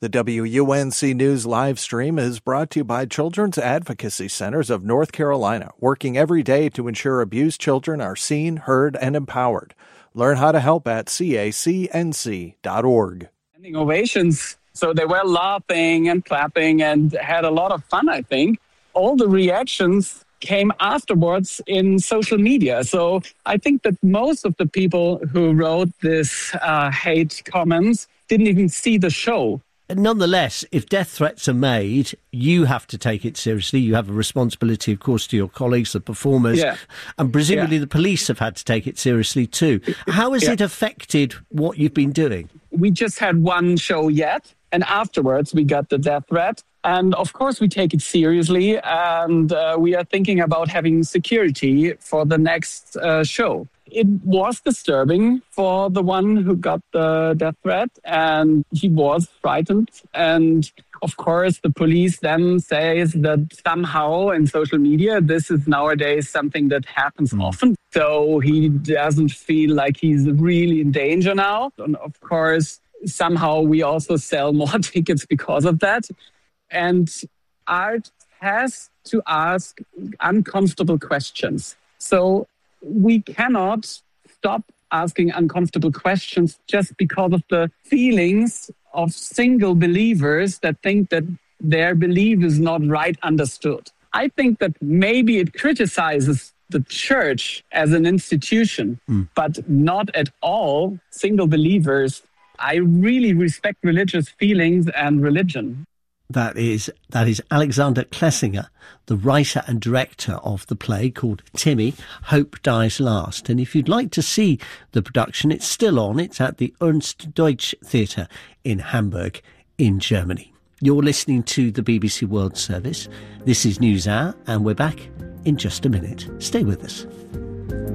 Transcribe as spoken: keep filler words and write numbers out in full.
The W U N C News live stream is brought to you by Children's Advocacy Centers of North Carolina, working every day to ensure abused children are seen, heard, and empowered. Learn how to help at C A C N C dot org. Ovations, so they were laughing and clapping and had a lot of fun, I think. All the reactions came afterwards in social media. So I think that most of the people who wrote this uh, hate comments didn't even see the show. Nonetheless, if death threats are made, you have to take it seriously. You have a responsibility, of course, to your colleagues, the performers, yeah. and presumably yeah. the police have had to take it seriously too. How has yeah. it affected what you've been doing? We just had one show yet, and afterwards we got the death threat. And of course, we take it seriously, and uh, we are thinking about having security for the next uh, show. It was disturbing for the one who got the death threat, and he was frightened. And of course, the police then says that somehow in social media, this is nowadays something that happens mm. often. So he doesn't feel like he's really in danger now. And of course, somehow we also sell more tickets because of that. And art has to ask uncomfortable questions. So we cannot stop asking uncomfortable questions just because of the feelings of single believers that think that their belief is not right understood. I think that maybe it criticizes the church as an institution, mm. but not at all single believers. I really respect religious feelings and religion. That is that is Alexander Klesinger, the writer and director of the play called Timmy, Hope Dies Last. And if you'd like to see the production, it's still on. It's at the Ernst Deutsch Theatre in Hamburg in Germany. You're listening to the B B C World Service. This is NewsHour, and we're back in just a minute. Stay with us.